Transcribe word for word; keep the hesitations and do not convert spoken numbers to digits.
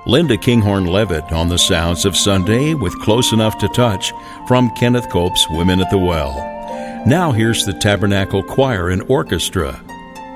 Linda Kinghorn Levitt on the sounds of Sunday with Close Enough to Touch from Kenneth Cope's Women at the Well. Now here's the Tabernacle Choir and Orchestra.